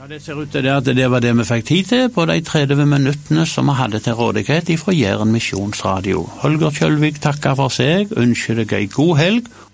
Det ser ut til det at det var det vi fikk tid til på de 30 minuttene som vi hadde til rådighet fra Jæren Misjonsradio. Holger Kjølvik takker for seg, ønsker deg en god helg,